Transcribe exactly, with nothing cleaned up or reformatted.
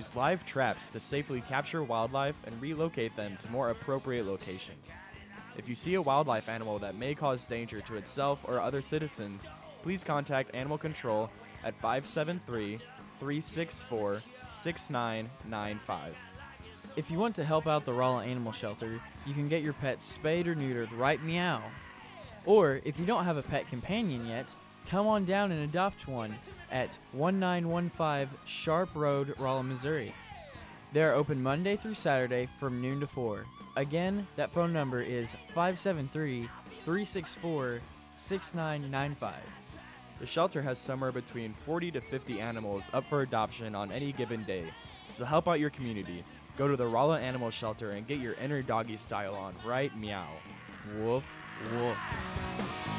use live traps to safely capture wildlife and relocate them to more appropriate locations. If you see a wildlife animal that may cause danger to itself or other citizens, please contact Animal Control at five seven three, three six four, six nine nine five. If you want to help out the Rolla Animal Shelter, you can get your pet spayed or neutered right meow. Or, if you don't have a pet companion yet, come on down and adopt one at nineteen fifteen Sharp Road, Rolla, Missouri. They are open Monday through Saturday from noon to four. Again, that phone number is five seven three, three six four, six nine nine five. The shelter has somewhere between forty to fifty animals up for adoption on any given day, so help out your community. Go to the Rolla Animal Shelter and get your inner doggy style on right meow. Woof, woof.